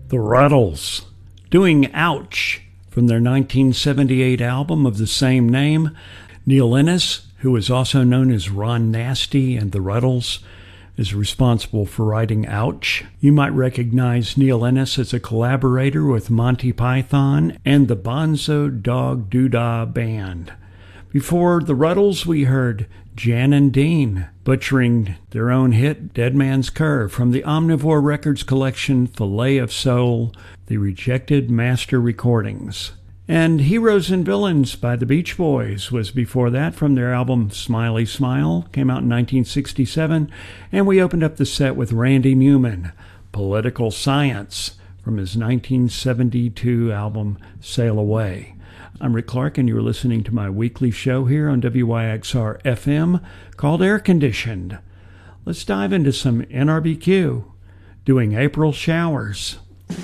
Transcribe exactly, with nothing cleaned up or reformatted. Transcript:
The Ruddles, doing Ouch from their nineteen seventy-eight album of the same name. Neil Innes, who is also known as Ron Nasty and the Ruddles, is responsible for writing Ouch. You might recognize Neil Innes as a collaborator with Monty Python and the Bonzo Dog Doodah Band. Before the Ruddles, we heard Jan and Dean butchering their own hit Dead Man's Curve from the Omnivore Records collection Fillet of Soul, the Rejected Master Recordings. And Heroes and Villains by the Beach Boys was before that from their album Smiley Smile, came out in nineteen sixty-seven. And we opened up the set with Randy Newman, Political Science, from his nineteen seventy-two album Sail Away. I'm Rick Clark, and you're listening to my weekly show here on W Y X R F M called Air Conditioned. Let's dive into some N R B Q, doing April Showers.